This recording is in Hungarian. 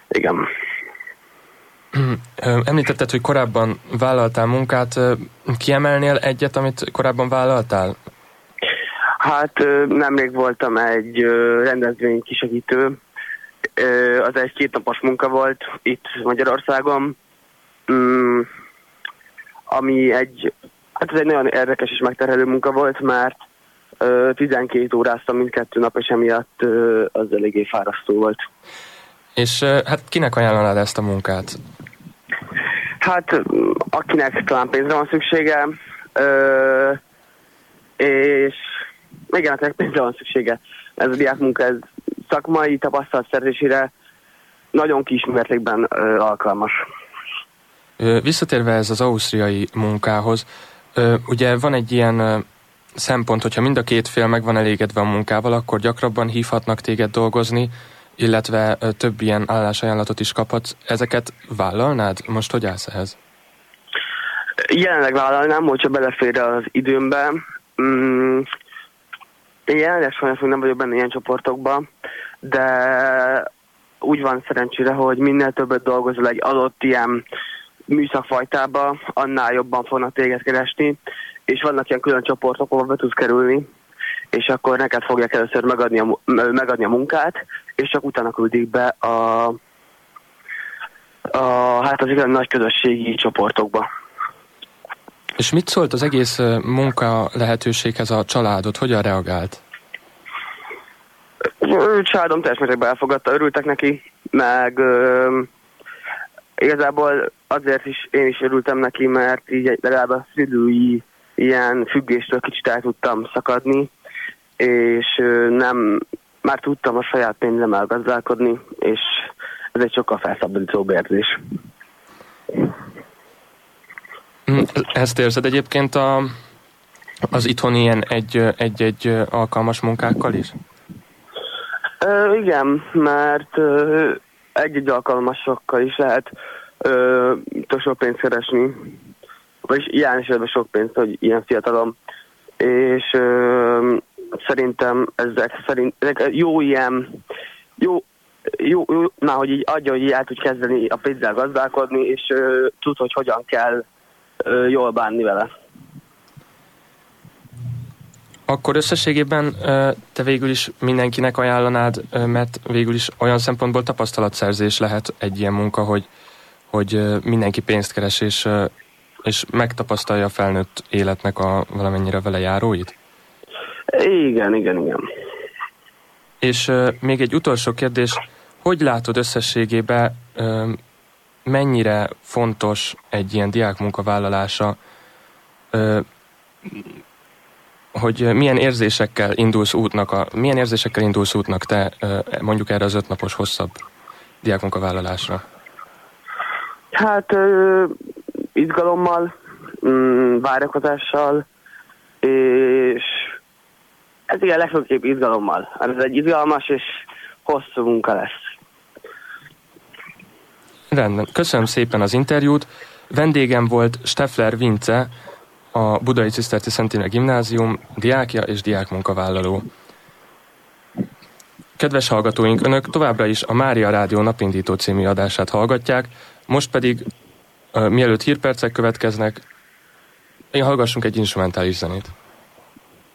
Igen. Említetted, hogy korábban vállaltál munkát. Kiemelnél egyet, amit korábban vállaltál? Hát nemrég voltam egy rendezvény kisegítő. Az egy 2 napos munka volt itt Magyarországon, ami ez egy nagyon érdekes és megterhelő munka volt, mert 12 óráztam mindkettő nap, és emiatt az eléggé fárasztó volt. És hát kinek ajánlanád ezt a munkát? Hát akinek talán pénzre van szüksége, és igen, akinek pénzre van szüksége. Ez a diákmunka, ez szakmai tapasztalat szerzésére nagyon kis mértékben alkalmas. Visszatérve ez az ausztriai munkához, ugye van egy ilyen szempont, hogyha mind a két fél meg van elégedve a munkával, akkor gyakrabban hívhatnak téged dolgozni, illetve több ilyen állásajánlatot is kaphatsz. Ezeket vállalnád? Most hogy állsz ehhez? Jelenleg vállalnám, hogyha belefér az időmbe. Én jelenleg sajnos nem vagyok benne ilyen csoportokban, de úgy van szerencsére, hogy minél többet dolgozol egy adott ilyen műszakfajtába, annál jobban fognak téged keresni, és vannak ilyen külön csoportok, ahol be tudsz kerülni, és akkor neked fogják először megadni a munkát, és csak utána küldik be az igen nagy közösségi csoportokba. És mit szólt az egész munka lehetőséghez a családod? Hogyan reagált? Családom teljes mértékben elfogadta, örültek neki, meg igazából azért is én is örültem neki, mert így legalább a szülői ilyen függéstől kicsit el tudtam szakadni, és már tudtam a saját pénzemmel gazdálkodni, és ez egy sokkal felszabadítóbb érzés. Ezt érzed egyébként az itthoni ilyen egy-egy alkalmas munkákkal is? Igen, mert egy-egy alkalmasokkal is lehet sok pénzt keresni, vagyis ilyen esetben sok pénzt, hogy ilyen fiatalom, és szerintem ezek jó ilyen, jó, hogy így adja, hogy így el tud kezdeni a pénzzel gazdálkodni, és tud, hogy hogyan kell jól bánni vele. Akkor összességében te végül is mindenkinek ajánlanád, mert végül is olyan szempontból tapasztalatszerzés lehet egy ilyen munka, hogy mindenki pénzt keres, és megtapasztalja a felnőtt életnek valamennyire vele járóit? Igen. És még egy utolsó kérdés, hogy látod összességében, mennyire fontos egy ilyen diákmunka vállalása, hogy milyen érzésekkel indulsz útnak te mondjuk erre az 5 napos hosszabb diákmunkavállalásra? Hát izgalommal, várakozással, és ez igen, legfőképp izgalommal. Ez egy izgalmas és hosszú munka lesz. Rendben. Köszönöm szépen az interjút. Vendégem volt Steffler Vince, a Budai Ciszterci Szent Imre Gimnázium diákja és diákmunkavállaló. Kedves hallgatóink, önök továbbra is a Mária Rádió Napindító című adását hallgatják, most pedig, mielőtt hírpercek következnek, hallgassunk egy instrumentális zenét.